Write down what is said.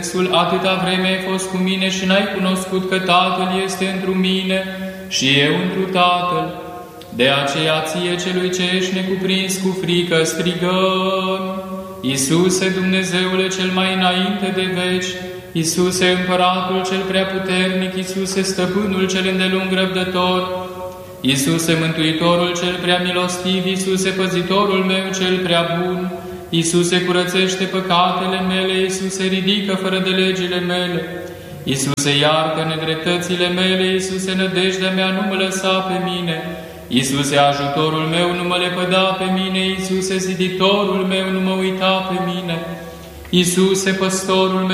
Atâta vreme ai fost cu mine și n-ai cunoscut că Tatăl este întru mine și eu întru Tatăl. De aceea ție, celui ce ești necuprins cu frică, strigăm: Iisuse, Dumnezeule cel mai înainte de veci, Iisuse, Împăratul cel preaputernic, Iisuse, Stăpânul cel îndelung răbdător, Iisuse, Mântuitorul cel prea milostiv, Iisuse, Păzitorul meu cel prea bun, Iisuse, curățește păcatele mele, Iisuse, ridică fără de legile mele, Iisuse, iartă nedreptățile mele, Iisuse, nădejdea mea, nu mă lăsa pe mine, Iisuse, ajutorul meu, nu mă lepăda pe mine, Iisuse, ziditorul meu, nu mă uita pe mine, Iisuse, păstorul meu,